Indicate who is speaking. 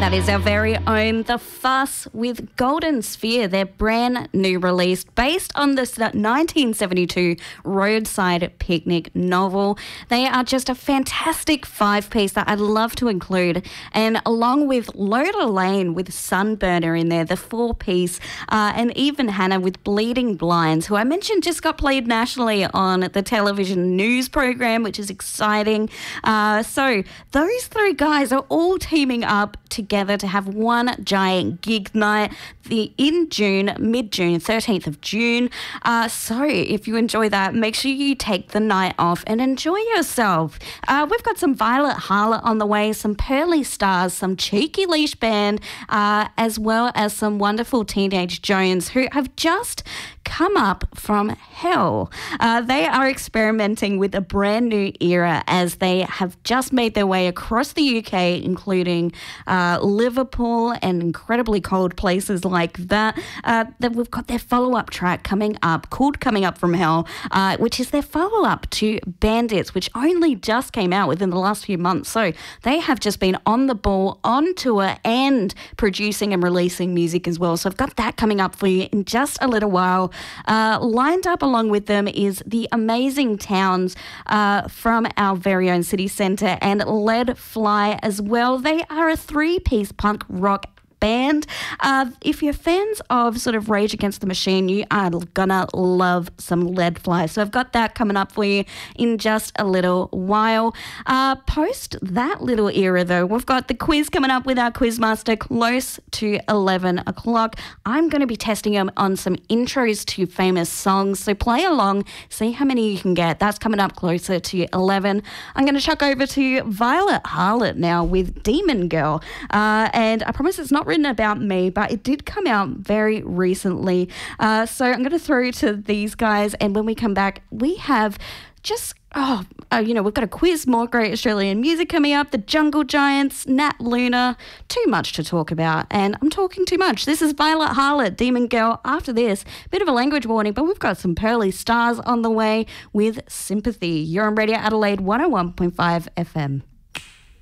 Speaker 1: That is our very own The Fuss with Golden Sphere, their brand new release based on the 1972 Roadside Picnic novel. They are just a fantastic five-piece that I'd love to include. And along with Lola Lane with Sunburner in there, the four-piece, and even Hannah with Bleeding Blinds, who I mentioned just got played nationally on the television news program, which is exciting. So those three guys are all teaming up together to have one giant gig night in June, mid-June, 13th of June. So if you enjoy that, make sure you take the night off and enjoy yourself. We've got some Violet Harlot on the way, some Pearly Stars, some Cheeky Leash Band, as well as some wonderful Teenage Jones who have just come up from hell. They are experimenting with a brand new era as they have just made their way across the UK, including Liverpool and incredibly cold places like that. That we've got their follow-up track coming up called Coming Up From Hell, which is their follow-up to Bandits, which only just came out within the last few months. So they have just been on the ball, on tour, and producing and releasing music as well. So I've got that coming up for you in just a little while. Lined up along with them is the Amazing Towns from our very own city centre, and Lead Fly as well. They are a three-piece punk rock band. If you're fans of sort of Rage Against the Machine, you are gonna love some Lead Fly. So I've got that coming up for you in just a little while. Post that little era though, we've got the quiz coming up with our Quizmaster close to 11 o'clock. I'm going to be testing them on some intros to famous songs, so play along, see how many you can get. That's coming up closer to 11. I'm going to chuck over to Violet Harlot now with Demon Girl. And I promise it's not written about me, but it did come out very recently. So I'm going to throw to these guys, and when we come back, we have just, we've got a quiz, more great Australian music coming up, the Jungle Giants, Nat Luna, too much to talk about, and I'm talking too much. This is Violet Harlot, Demon Girl. After this, bit of a language warning, but we've got some Pearly Stars on the way with Sympathy. You're on Radio Adelaide 101.5 FM.